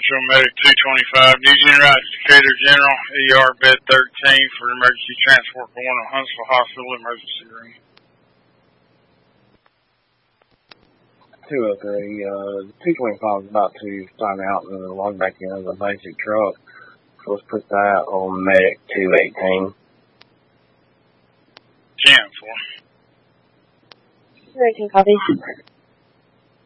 Central Medic 225. Need you right to Decatur General, ER bed 13 for emergency transport going to Huntsville Hospital emergency room. 203, 225 is about to sign out and log back in as a basic truck. So let's put that on Medic 218. 10-4. 218, copy.